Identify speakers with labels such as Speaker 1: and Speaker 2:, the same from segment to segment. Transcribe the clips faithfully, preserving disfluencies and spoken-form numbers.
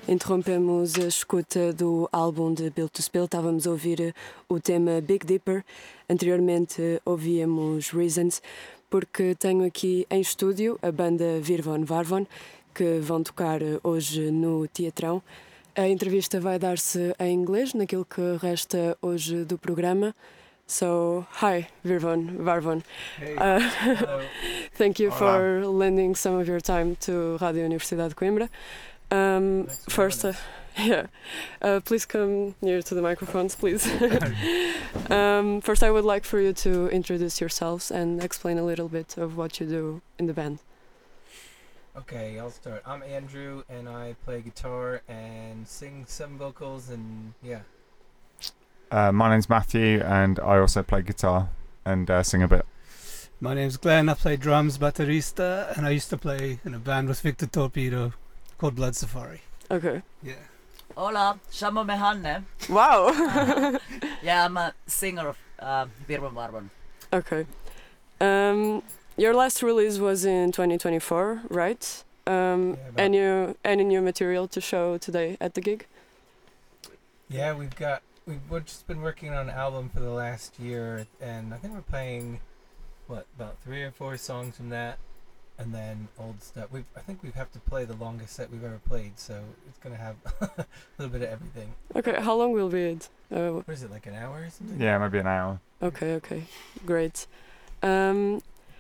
Speaker 1: Interrompemos a escuta do álbum de Built to Spill. Estávamos a ouvir o tema Big Dipper. Anteriormente ouvíamos Reasons, porque tenho aqui em estúdio a banda Virvon Varvon, que vão tocar hoje no Teatrão. A entrevista vai dar-se em inglês, naquilo que resta hoje do programa. So, hi, Virvon Varvon.
Speaker 2: Hey.
Speaker 1: Uh,
Speaker 2: Hello.
Speaker 1: Thank you
Speaker 2: Olá.
Speaker 1: for lending some of your time to Radio Universidade de Coimbra. Um, first, uh, yeah, uh, please come near to the microphones, please. um, first, I would like for you to introduce yourselves and explain a little bit of what you do in the band.
Speaker 2: Okay, I'll start. I'm Andrew, and I play guitar and sing some vocals, and yeah.
Speaker 3: Uh, my name's Matthew, and I also play guitar and uh, sing a bit.
Speaker 4: My name's Glenn, I play drums, baterista, and I used to play in a band with Victor Torpedo called Blood Safari.
Speaker 1: Okay.
Speaker 4: Yeah.
Speaker 5: Hola, llamo me Hanne.
Speaker 1: Wow.
Speaker 5: Yeah, I'm a singer of uh, Virvon Varvon.
Speaker 1: Okay. Um, your last release was in twenty twenty-four, right? Um,
Speaker 2: Yeah, about-
Speaker 1: any new any new material to show today at the gig?
Speaker 2: Yeah, we've got we've we've just been working on an album for the last year, and I think we're playing what about three or four songs from that, and then old stuff. We I think we have to play the longest set we've ever played, so it's gonna have a little bit of everything.
Speaker 1: Okay. How long will be it? Uh,
Speaker 2: What is it, like an hour or something?
Speaker 3: Yeah, maybe an hour.
Speaker 1: Okay, okay, great. Um,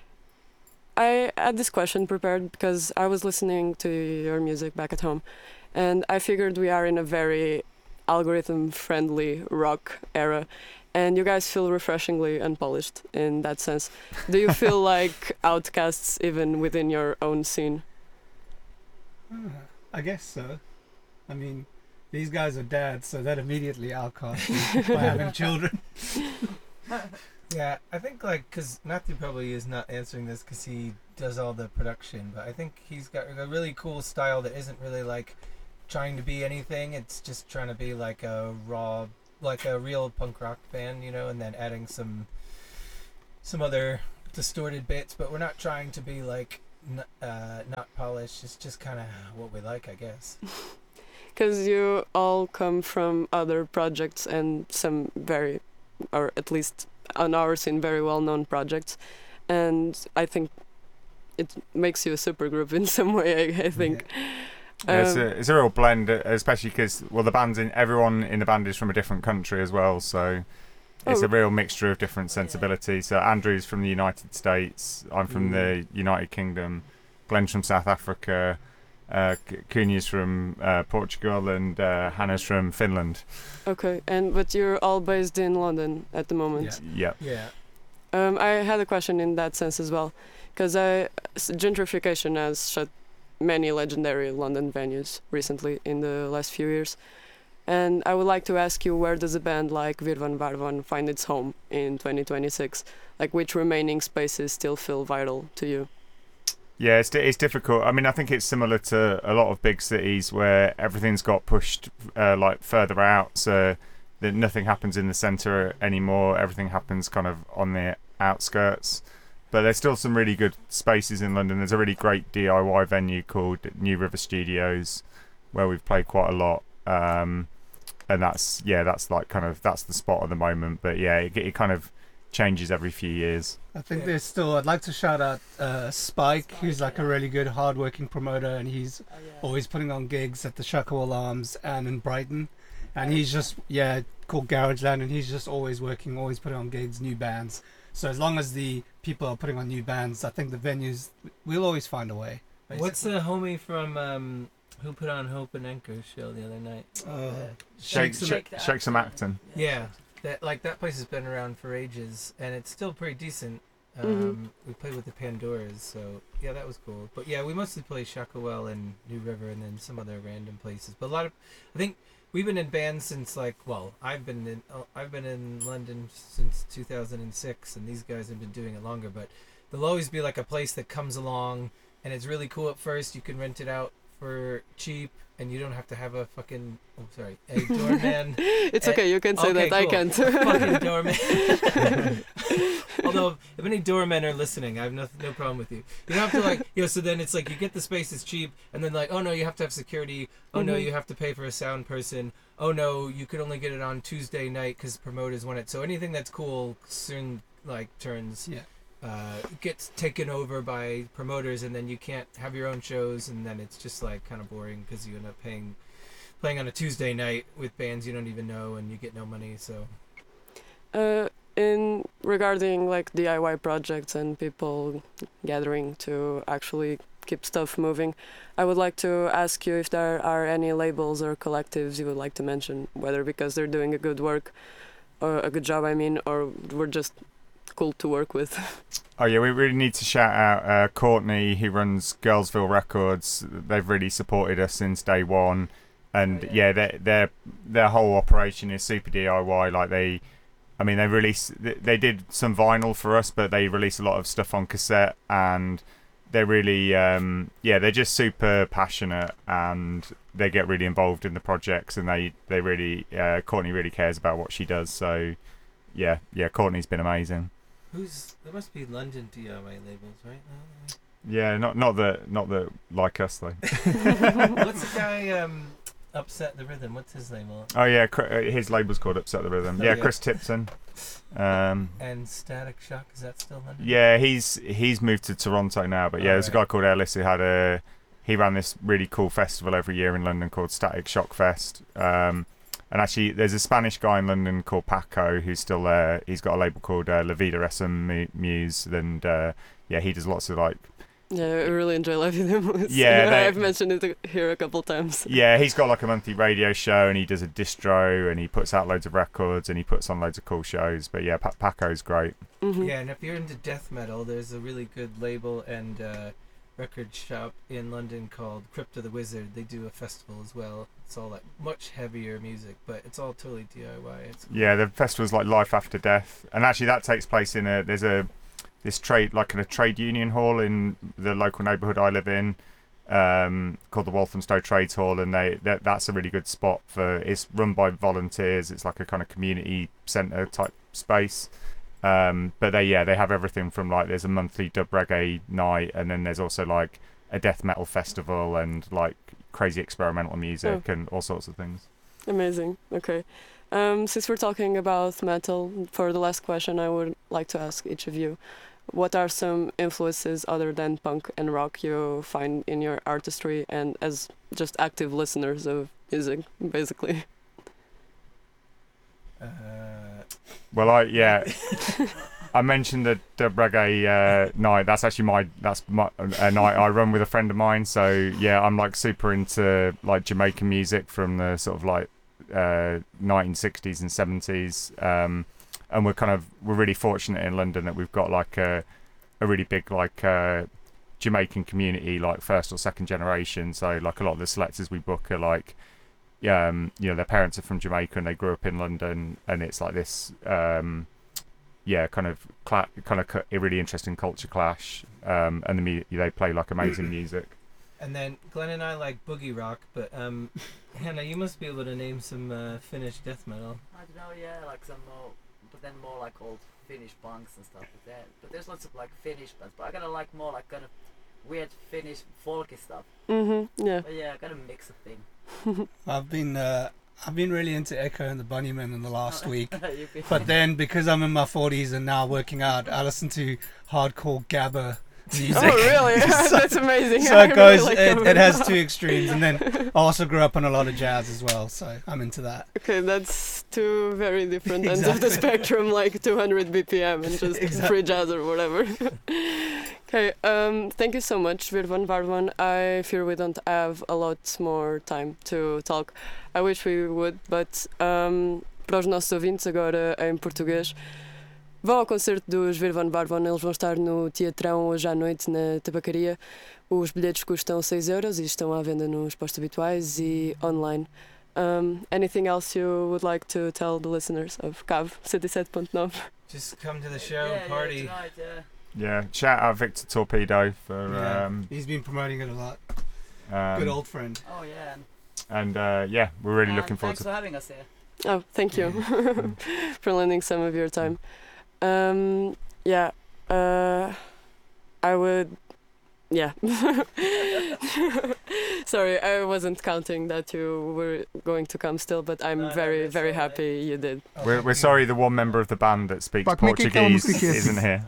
Speaker 1: I had this question prepared because I was listening to your music back at home, and I figured we are in a very algorithm-friendly rock era, and you guys feel refreshingly unpolished in that sense. Do you feel like outcasts even within your own scene?
Speaker 4: Ah, I guess so. I mean, these guys are dads, so that immediately outcasts me by having children.
Speaker 2: Yeah, I think like because Matthew probably is not answering this because he does all the production, but I think he's got a really cool style that isn't really like trying to be anything. It's just trying to be like a raw, like a real punk rock band, you know, and then adding some some other distorted bits. But we're not trying to be like n- uh, not polished. It's just kind of what we like, I guess.
Speaker 1: Because you all come from other projects and some very, or at least on our scene, very well-known projects, and I think it makes you a supergroup in some way. I, I think.
Speaker 3: Yeah, it's,
Speaker 1: Um,
Speaker 3: a, it's a real blend, especially because well, the band's in everyone in the band is from a different country as well, so it's
Speaker 1: Oh.
Speaker 3: a real mixture of different sensibilities. So Andrew's from the United States, I'm from
Speaker 2: Mm.
Speaker 3: the United Kingdom, Glenn's from South Africa, uh, K- Cunha's from uh, Portugal, and uh, Hannah's from Finland.
Speaker 1: Okay, and but you're all based in London at the moment.
Speaker 3: Yep.
Speaker 2: Yeah.
Speaker 1: Um, I had a question in that sense as well, because I s- gentrification has shut many legendary London venues recently in the last few years, and I would like to ask you, where does a band like Virvon Varvon find its home in twenty twenty-six? Like, which remaining spaces still feel vital to you?
Speaker 3: Yeah, it's, di- it's difficult. I mean, I think it's similar to a lot of big cities where everything's got pushed uh, like further out, so that nothing happens in the centre anymore. Everything happens kind of on the outskirts. But there's still some really good spaces in London. There's a really great D I Y venue called New River Studios, where we've played quite a lot. Um, and that's yeah, that's like kind of that's the spot at the moment. But yeah, it, it kind of changes every few years.
Speaker 4: I think
Speaker 2: Yeah.
Speaker 4: there's still, I'd like to shout out uh, Spike, who's like a really good hard-working promoter, and he's always putting on gigs at the Shacklewell Arms and in Brighton. And he's just, yeah, called Garageland, and he's just always working, always putting on gigs, new bands. So as long as the people are putting on new bands, I think the venues, we'll always find a way.
Speaker 2: What's the homie from um, who put on Hope and Anchor's show the other night?
Speaker 4: Uh,
Speaker 3: Shake,
Speaker 2: some-
Speaker 3: shake, shake some Acton.
Speaker 2: Yeah, that like that place has been around for ages, and it's still pretty decent. Um,
Speaker 1: Mhm.
Speaker 2: We played with the Pandoras, so yeah, that was cool. But yeah, we mostly play Shacklewell and New River, and then some other random places. But a lot of, I think we've been in bands since like, well, I've been in oh, I've been in London since two thousand six, and these guys have been doing it longer. But there'll always be like a place that comes along, and it's really cool at first. You can rent it out for cheap, and you don't have to have a fucking oh sorry a doorman.
Speaker 1: It's
Speaker 2: Uh,
Speaker 1: okay, you can say
Speaker 2: okay,
Speaker 1: that. I
Speaker 2: cool.
Speaker 1: can't.
Speaker 2: Fucking doorman. Although if any doormen are listening, I have no no problem with you. You don't have to like you know. So then it's like you get the space, it's cheap, and then like oh no, you have to have security. Oh no,
Speaker 1: Mhm.
Speaker 2: you have to pay for a sound person. Oh no, you could only get it on Tuesday night because promoters want it. So anything that's cool soon like turns.
Speaker 4: Yeah.
Speaker 2: Uh, gets taken over by promoters, and then you can't have your own shows, and then it's just like kind of boring because you end up paying, playing on a Tuesday night with bands you don't even know, and you get no money. So
Speaker 1: Uh, in regarding like D I Y projects and people gathering to actually keep stuff moving, I would like to ask you if there are any labels or collectives you would like to mention, whether because they're doing a good work, or a good job, I mean, or we're just cool to work with.
Speaker 3: Oh yeah, we really need to shout out uh, Courtney, who runs Girlsville Records. They've really supported us since day one, and
Speaker 5: Oh, yeah.
Speaker 3: yeah, their their their whole operation is super D I Y. Like they, I mean, they release they did some vinyl for us, but they release a lot of stuff on cassette, and they're really um, yeah, they're just super passionate, and they get really involved in the projects, and they they really uh, Courtney really cares about what she does. So yeah, yeah, Courtney's been amazing.
Speaker 2: who's there must be London D I Y labels, right?
Speaker 3: Yeah, not not that not that like us though.
Speaker 2: What's the guy? Um, Upset the Rhythm. What's his label?
Speaker 3: Oh yeah, Cr- uh, his label's called Upset the Rhythm.
Speaker 2: Oh,
Speaker 3: Yeah,
Speaker 2: yeah.
Speaker 3: Chris Tipton. Um,
Speaker 2: And Static Shock. Is that still London?
Speaker 3: yeah, he's he's moved to Toronto now, but yeah, there's a guy
Speaker 2: Alright.
Speaker 3: called Ellis who had a he ran this really cool festival every year in London called Static Shock Fest. Um, and actually, there's a Spanish guy in London called Paco who's still there. He's got a label called uh, La Vida S M Mu- Muse, and uh, yeah, he does lots of like
Speaker 1: Yeah, I really enjoy Live with him.
Speaker 3: Yeah, they-
Speaker 1: I've mentioned it here a couple times.
Speaker 3: yeah, he's got like a monthly radio show, and he does a distro, and he puts out loads of records, and he puts on loads of cool shows. But yeah, pa- Paco's great.
Speaker 1: Hmm.
Speaker 2: Yeah, and if you're into death metal, there's a really good label and uh, record shop in London called Crypto the Wizard. They do a festival as well. It's all like much heavier music, but it's all totally D I Y. It's cool.
Speaker 3: Yeah, the festival's like Life After Death, and actually that takes place in a there's a this trade like in a trade union hall in the local neighbourhood I live in, um, called the Walthamstow Trades Hall, and they that, that's a really good spot for. It's run by volunteers. It's like a kind of community centre type space. Um, but they yeah they have everything from like there's a monthly dub reggae night, and then there's also like a death metal festival and like crazy experimental music and all sorts of things.
Speaker 1: Amazing. Okay. Um, since we're talking about metal, for the last question, I would like to ask each of you, what are some influences other than punk and rock you find in your artistry and as just active listeners of music, basically?
Speaker 2: Uh,
Speaker 3: Well, I yeah, I mentioned the dub reggae uh, night. That's actually my that's my a night I run with a friend of mine. So yeah, I'm like super into like Jamaican music from the sort of like uh, nineteen sixties and seventies. Um, and we're kind of we're really fortunate in London that we've got like a a really big like uh, Jamaican community, like first or second generation. So like a lot of the selectors we book are like. Um, you know, their parents are from Jamaica and they grew up in London, and it's like this, um, yeah, kind of, cla- kind of cu- a really interesting culture clash. Um, and the mu- they play like amazing music.
Speaker 2: and then Glenn and I like boogie rock, but um, Hannah, you must be able to name some uh, Finnish death metal.
Speaker 5: I don't know, yeah, like some more, but then more like old Finnish punks and stuff like that. But there's lots of like Finnish bands, but I gotta like more like kind of weird Finnish folky stuff.
Speaker 1: Mm-hmm. Yeah.
Speaker 5: But yeah, I gotta mix a thing.
Speaker 4: I've been uh, I've been really into Echo and the Bunnymen in the last week.
Speaker 5: You've been-
Speaker 4: But then, because I'm in my forties and now working out, I listen to hardcore gabba music.
Speaker 1: Oh, really?
Speaker 4: so,
Speaker 1: That's amazing.
Speaker 4: so
Speaker 1: I
Speaker 4: it
Speaker 1: really
Speaker 4: goes.
Speaker 1: like
Speaker 4: it,
Speaker 1: them.
Speaker 4: it has two extremes, and then I also grew up on a lot of jazz as well, so I'm into that.
Speaker 1: Okay, that's two very different ends of the
Speaker 4: Exactly.
Speaker 1: spectrum, like two hundred B P M and just
Speaker 4: Exactly.
Speaker 1: free jazz or whatever. Okay, um, thank you so much, Virvan Varvan. I fear we don't have a lot more time to talk. I wish we would, but um, para os nossos ouvintes agora em português, vão ao concerto dos Virvan Varvan. Eles vão estar no Teatrão hoje à noite na Tabacaria. Os bilhetes custam seis euros e estão à venda nos postos habituais e online. Um, anything else you would like to tell the listeners of C A V cento e sete ponto nove?
Speaker 2: Just come to the show,
Speaker 5: yeah,
Speaker 2: party.
Speaker 5: Yeah, tonight, yeah.
Speaker 3: Yeah, shout out Victor Torpedo for.
Speaker 4: Yeah,
Speaker 3: Um,
Speaker 4: he's been promoting it a lot.
Speaker 3: Um,
Speaker 4: Good old friend.
Speaker 5: Oh yeah. And,
Speaker 3: and uh, yeah, we're really
Speaker 5: and
Speaker 3: looking forward
Speaker 5: thanks
Speaker 3: to.
Speaker 5: for having us here.
Speaker 1: Oh, thank you for lending some of your time. Um, yeah, uh, I would. Yeah. Sorry, I wasn't counting that you were going to come still, but I'm
Speaker 5: No, no,
Speaker 1: very,
Speaker 5: that's
Speaker 1: very
Speaker 5: all right.
Speaker 1: happy you did.
Speaker 2: Oh,
Speaker 3: We're,
Speaker 2: thank
Speaker 3: we're
Speaker 2: you.
Speaker 3: sorry the one member of the band that speaks
Speaker 6: Pá, como é que é aquela
Speaker 3: Portuguese
Speaker 6: música que é assim?
Speaker 3: isn't here.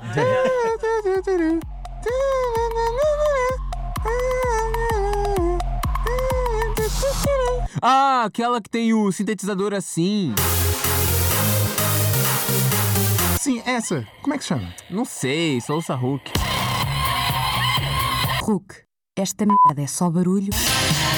Speaker 6: Ah, aquela que tem o sintetizador assim.
Speaker 7: Sim, essa. Como é que se chama?
Speaker 6: Não sei, só ouça Hulk.
Speaker 8: Hulk, esta merda é só barulho.